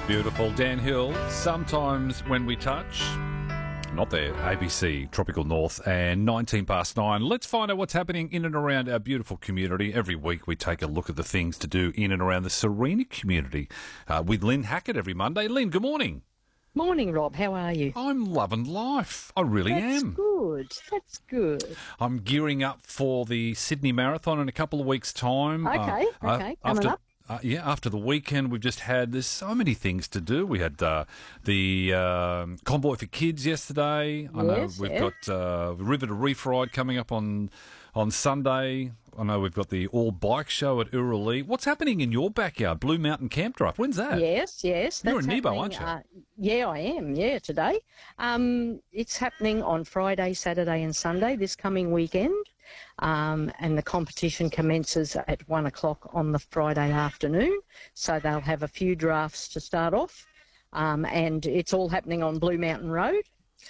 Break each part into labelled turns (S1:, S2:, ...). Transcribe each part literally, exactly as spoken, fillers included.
S1: Beautiful. Dan Hill, Sometimes When We Touch. Not there. A B C, Tropical North, and nineteen past nine. Let's find out what's happening in and around our beautiful community. Every week we take a look at the things to do in and around the Serena community uh, with Lynn Hackett every Monday. Lynn, good morning.
S2: Morning, Rob. How are you?
S1: I'm loving life. I really
S2: That's
S1: am.
S2: good. That's good.
S1: I'm gearing up for the Sydney Marathon in a couple of weeks' time.
S2: Okay,
S1: Uh,
S2: okay.
S1: uh,
S2: Coming
S1: after,
S2: up.
S1: Uh, yeah, after the weekend we've just had, there's so many things to do. We had uh, the um Convoy for Kids yesterday. I know
S2: Yes,
S1: we've
S2: yeah.
S1: got uh, River to Reef Ride coming up on on Sunday. I know we've got the All Bike Show at Uralee. What's happening in your backyard? Blue Mountain Camp Drive. When's that?
S2: Yes, yes.
S1: You're
S2: that's
S1: in Nebo,
S2: happening,
S1: aren't
S2: Uh, yeah, I am. Yeah, today. Um, it's happening on Friday, Saturday and Sunday this coming weekend. Um, and the competition commences at one o'clock on the Friday afternoon. So they'll have a few drafts to start off. Um, and it's all happening on Blue Mountain Road.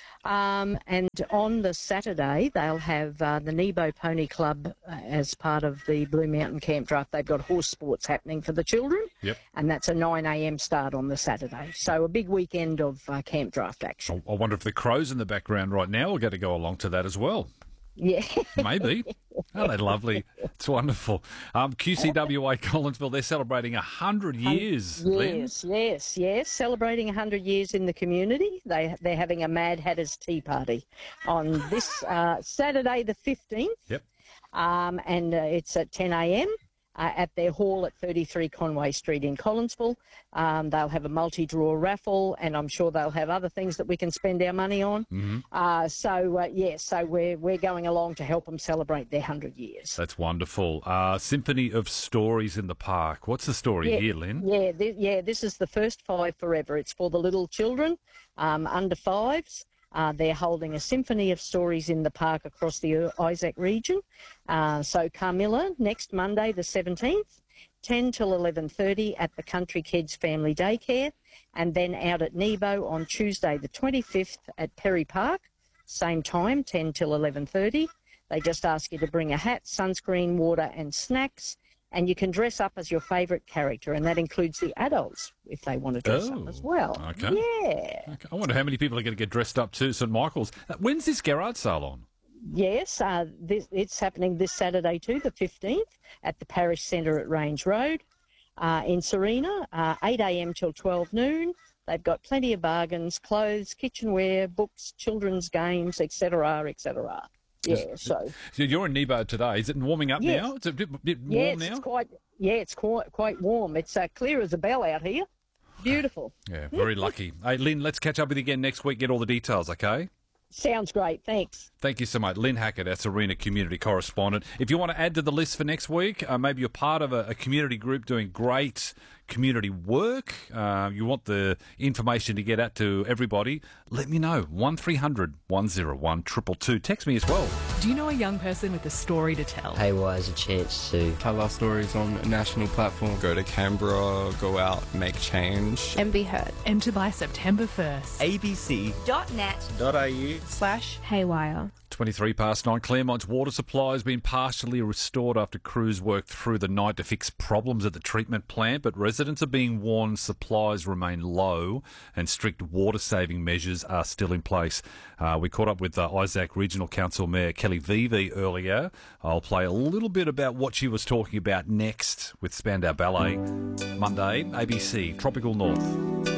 S2: Um, and on the Saturday, they'll have uh, the Nebo Pony Club uh, as part of the Blue Mountain Camp Draft. They've got horse sports happening for the children,
S1: Yep.
S2: and that's a nine a.m. start on the Saturday. So a big weekend of uh, camp draft action.
S1: I wonder if the crows in the background right now are going to go along to that as well.
S2: Yeah.
S1: Maybe. Oh, they're lovely. It's wonderful. Um, Q C W A Collinsville, they're celebrating one hundred years. Lynn.
S2: Yes, yes, yes. Celebrating one hundred years in the community. They, they're having a Mad Hatter's Tea Party on this uh, Saturday the fifteenth.
S1: Yep.
S2: Um, and uh, it's at ten a.m. Uh, at their hall at thirty-three Conway Street in Collinsville. Um, they'll have a multi-draw raffle, and I'm sure they'll have other things that we can spend our money on.
S1: Mm-hmm.
S2: Uh, so, uh, yeah, so we're, we're going along to help them celebrate their one hundred years.
S1: That's wonderful. Uh, Symphony of Stories in the Park. What's the story
S2: Yeah,
S1: here, Lynn?
S2: Yeah, th- yeah, this is the first Five Forever. It's for the little children, um, under fives. Uh, they're holding a symphony of stories in the park across the Isaac region. Uh, so Carmilla, next Monday the seventeenth, ten till eleven thirty at the Country Kids Family Daycare, and then out at Nebo on Tuesday the twenty-fifth at Perry Park, same time, ten till eleven thirty. They just ask you to bring a hat, sunscreen, water and snacks, and you can dress up as your favourite character, and that includes the adults if they want to dress
S1: Oh,
S2: up as well.
S1: okay.
S2: Yeah.
S1: Okay. I wonder how many people are going to get dressed up too, St Michael's. Uh, When's this garage sale on?
S2: Yes, uh, this, it's happening this Saturday too, the fifteenth, at the Parish Centre at Range Road uh, in Serena, uh, eight a.m. till twelve noon. They've got plenty of bargains, clothes, kitchenware, books, children's games, et cetera, et cetera. Yeah, so...
S1: So you're in Nebo today. Is it warming up
S2: Yes.
S1: now? It's a bit, bit warm
S2: Yes,
S1: now?
S2: it's quite, yeah, it's quite, quite warm. It's uh, clear as a bell out here. Beautiful.
S1: Yeah, very lucky. Hey, Lynn, let's catch up with you again next week, get all the details, okay?
S2: Sounds great. Thanks.
S1: Thank you so much. Lynn Hackett, our Serena community correspondent. If you want to add to the list for next week, uh, maybe you're part of a, a community group doing great community work, uh, you want the information to get out to everybody, let me know. one three hundred one oh one two two two. Text me as well.
S3: Do you know a young person with a story to tell?
S4: Haywire is a chance to
S5: tell our stories on a national platform.
S6: Go to Canberra, go out, make change.
S7: and be heard.
S3: Enter by September first.
S7: abc.net.au slash haywire.
S1: twenty-three past nine. Claremont's water supply has been partially restored after crews worked through the night to fix problems at the treatment plant, but residents are being warned supplies remain low and strict water-saving measures are still in place. Uh, we caught up with uh, Isaac Regional Council Mayor Kelly Vivi earlier. I'll play a little bit about what she was talking about next with Spandau Ballet. Monday, A B C, Tropical North.